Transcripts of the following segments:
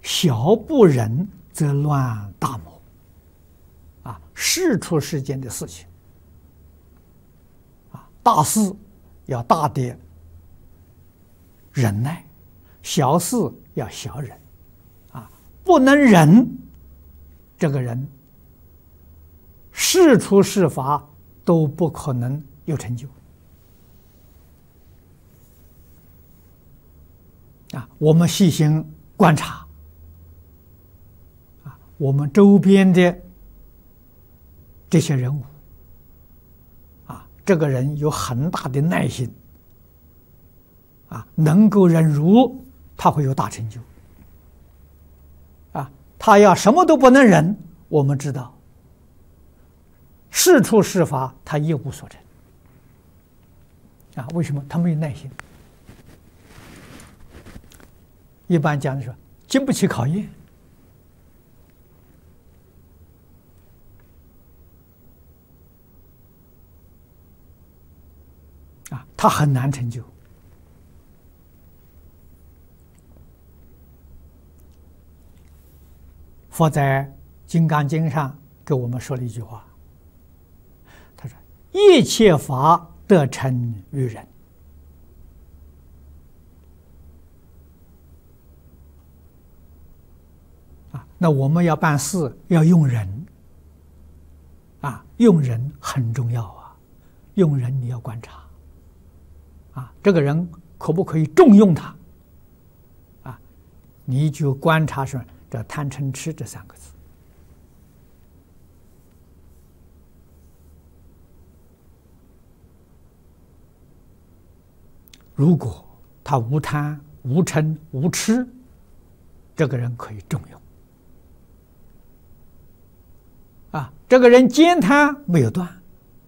小不忍则乱大谋。世出世间的事情，大事要大的忍耐，小事要小忍。不能忍，这个人是出是法都不可能有成就。我们细心观察，我们周边的这些人物，这个人有很大的耐心，能够忍辱，他会有大成就。他要什么都不能忍，我们知道，是出是法，他一无所成。为什么？他没有耐心。一般讲的说，经不起考验。他很难成就。佛在《金刚经》上给我们说了一句话，他说：“一切法得成于人。”那我们要办事要用人，用人很重要用人你要观察，这个人可不可以重用他？你就观察说这贪嗔痴这三个字。如果他无贪无嗔无痴，这个人可以重用。这个人奸贪没有断，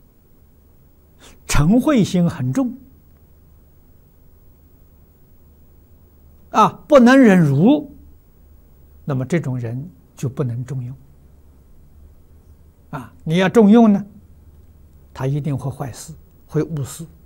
嗔恚心很重，不能忍辱，那么这种人就不能重用。你要重用呢，他一定会坏事，会误事。